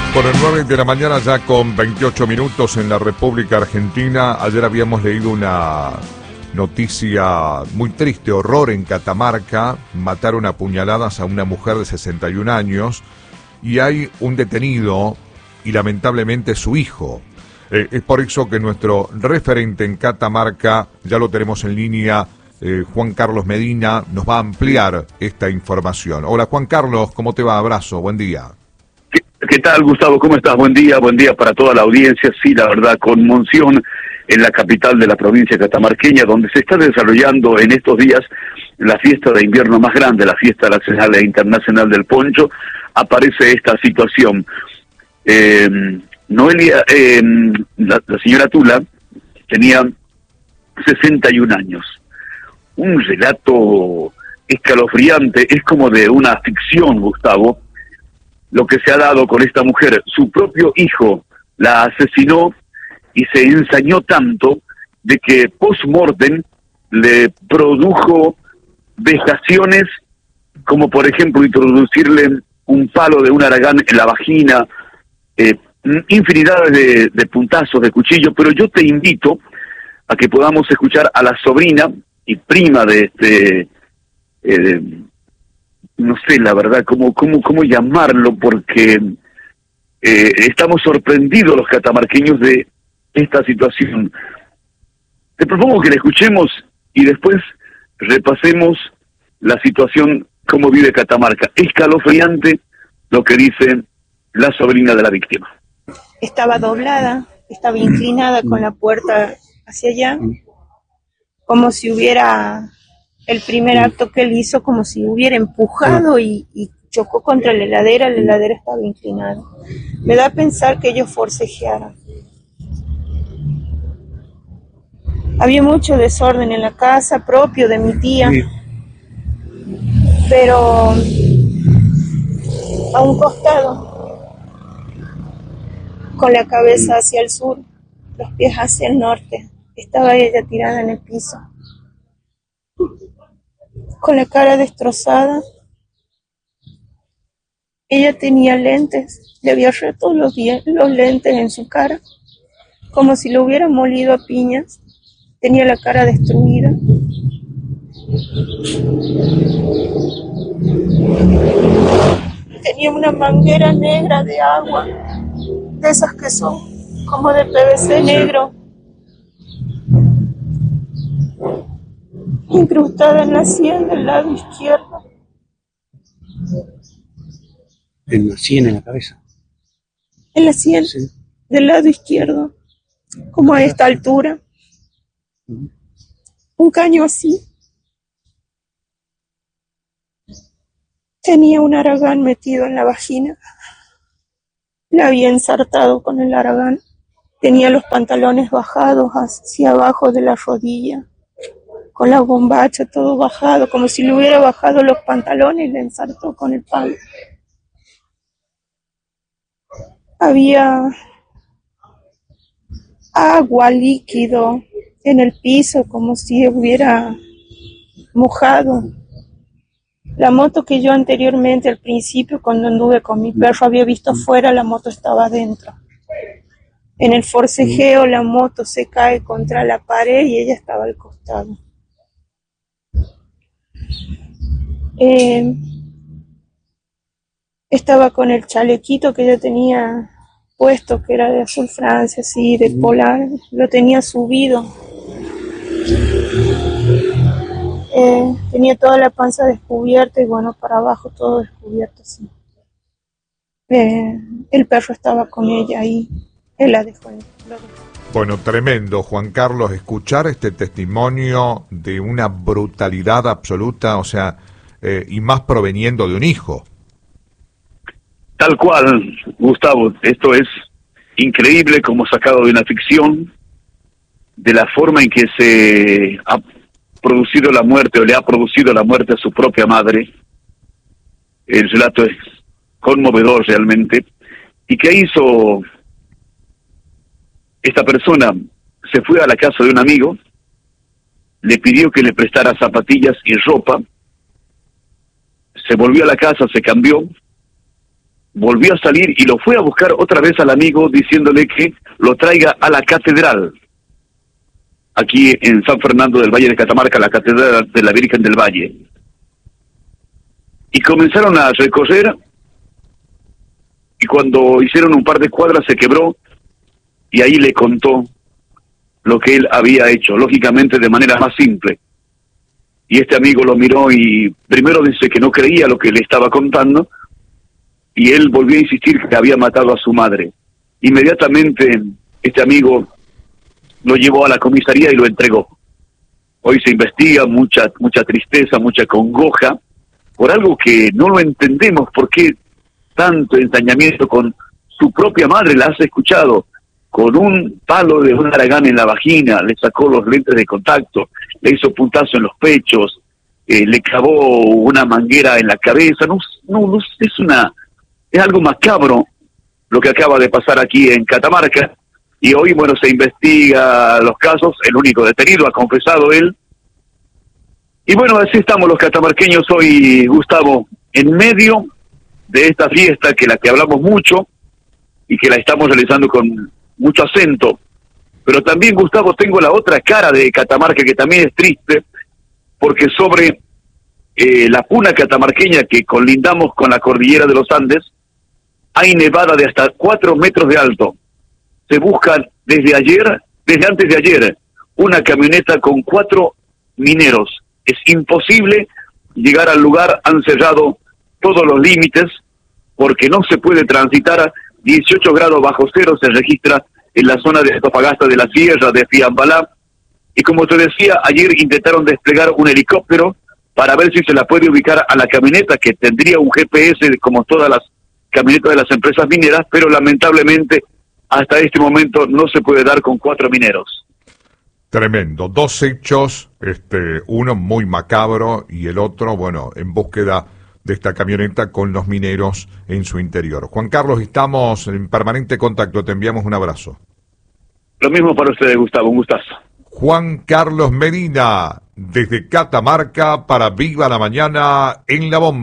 Por el 9 de la mañana, ya con 28 minutos en la República Argentina. Ayer habíamos leído una noticia muy triste, horror en Catamarca. Mataron a puñaladas a una mujer de 61 años y hay un detenido y lamentablemente su hijo. Es por eso que nuestro referente en Catamarca, ya lo tenemos en línea, Juan Carlos Medina, nos va a ampliar esta información. Hola Juan Carlos, ¿cómo te va? Abrazo, buen día. ¿Qué tal, Gustavo? ¿Cómo estás? Buen día para toda la audiencia. Sí, la verdad, conmoción en la capital de la provincia catamarqueña, donde se está desarrollando en estos días la fiesta de invierno más grande, la fiesta nacional e internacional del poncho. Aparece esta situación. Noelia, la señora Tula, tenía 61 años. Un relato escalofriante, es como de una ficción, Gustavo, lo que se ha dado con esta mujer. Su propio hijo la asesinó y se ensañó tanto de que post-mortem le produjo vejaciones, como por ejemplo introducirle un palo de un haragán en la vagina, infinidades de puntazos de cuchillo. Pero yo te invito a que podamos escuchar a la sobrina y prima de no sé, la verdad, cómo llamarlo, porque estamos sorprendidos los catamarqueños de esta situación. Te propongo que la escuchemos y después repasemos la situación, cómo vive Catamarca. Escalofriante lo que dice la sobrina de la víctima. Estaba doblada, estaba inclinada con la puerta hacia allá, como si hubiera... El primer acto que él hizo, como si hubiera empujado y chocó contra la heladera estaba inclinada. Me da a pensar que ellos forcejearon. Había mucho desorden en la casa, propio de mi tía, pero a un costado, con la cabeza hacia el sur, los pies hacia el norte, estaba ella tirada en el piso, con la cara destrozada. Ella tenía lentes, le había roto los lentes en su cara, como si lo hubiera molido a piñas. Tenía la cara destruida. Tenía una manguera negra de agua, de esas que son como de PVC negro, incrustada en la sien del lado izquierdo. En la sien, en la cabeza. En la sien, sí, del lado izquierdo, como a esta altura. Un caño así. Tenía un haragán metido en la vagina. La había ensartado con el haragán. Tenía los pantalones bajados hacia abajo de la rodilla, con la bombacha todo bajado, como si le hubiera bajado los pantalones y le ensartó con el palo. Había agua, líquido en el piso, como si hubiera mojado. La moto que yo anteriormente, al principio, cuando anduve con mi perro, había visto afuera, la moto estaba adentro. En el forcejeo, la moto se cae contra la pared y ella estaba al costado. Estaba con el chalequito que yo tenía puesto, que era de azul Francia, así, de polar, lo tenía subido. Tenía toda la panza descubierta y bueno, para abajo todo descubierto, así. El perro estaba con ella y él la dejó. Bueno, tremendo, Juan Carlos, escuchar este testimonio de una brutalidad absoluta, o sea, y más proveniendo de un hijo. Tal cual, Gustavo, esto es increíble, como sacado de una ficción, de la forma en que se ha producido la muerte o le ha producido la muerte a su propia madre. El relato es conmovedor realmente. ¿Y qué hizo esta persona? Se fue a la casa de un amigo, le pidió que le prestara zapatillas y ropa, se volvió a la casa, se cambió, volvió a salir y lo fue a buscar otra vez al amigo diciéndole que lo traiga a la catedral. Aquí en San Fernando del Valle de Catamarca, la catedral de la Virgen del Valle. Y comenzaron a recorrer y cuando hicieron un par de cuadras se quebró y ahí le contó lo que él había hecho, lógicamente de manera más simple. Y este amigo lo miró y primero dice que no creía lo que le estaba contando y él volvió a insistir que había matado a su madre. Inmediatamente este amigo lo llevó a la comisaría y lo entregó. Hoy se investiga, mucha tristeza, mucha congoja, por algo que no lo entendemos, por qué tanto ensañamiento con su propia madre. La has escuchado, con un palo de un haragán en la vagina, le sacó los lentes de contacto, le hizo puntazo en los pechos, le clavó una manguera en la cabeza. No, es algo macabro lo que acaba de pasar aquí en Catamarca, y hoy, bueno, se investiga los casos. El único detenido, ha confesado él. Y bueno, así estamos los catamarqueños hoy, Gustavo, en medio de esta fiesta que hablamos mucho y que la estamos realizando con mucho acento. Pero también, Gustavo, tengo la otra cara de Catamarca que también es triste, porque sobre la puna catamarqueña que colindamos con la cordillera de los Andes, hay nevada de hasta 4 metros de alto. Se busca desde antes de ayer, una camioneta con 4 mineros. Es imposible llegar al lugar, han cerrado todos los límites, porque no se puede transitar. 18 grados bajo cero se registra en la zona de Antofagasta de la Sierra, de Fiambalá. Y como te decía, ayer intentaron desplegar un helicóptero para ver si se la puede ubicar a la camioneta, que tendría un GPS como todas las camionetas de las empresas mineras, pero lamentablemente hasta este momento no se puede dar con 4 mineros. Tremendo. 2 hechos, uno muy macabro y el otro, bueno, en búsqueda de esta camioneta con los mineros en su interior. Juan Carlos, estamos en permanente contacto, te enviamos un abrazo. Lo mismo para ustedes, Gustavo, un gustazo. Juan Carlos Medina, desde Catamarca para Viva la Mañana en La Bomba.